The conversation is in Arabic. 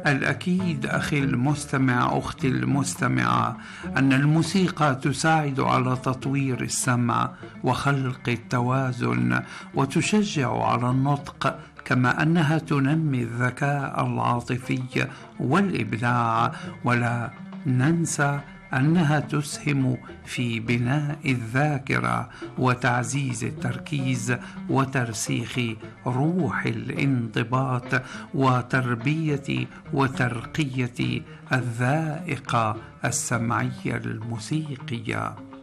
الأكيد أخي المستمع، أختي المستمعة، أن الموسيقى تساعد على تطوير السمع وخلق التوازن، وتشجع على النطق، كما أنها تنمي الذكاء العاطفي والإبداع. ولا ننسى أنها تسهم في بناء الذاكرة وتعزيز التركيز وترسيخ روح الانضباط وتربية وترقية الذائقة السمعية الموسيقية.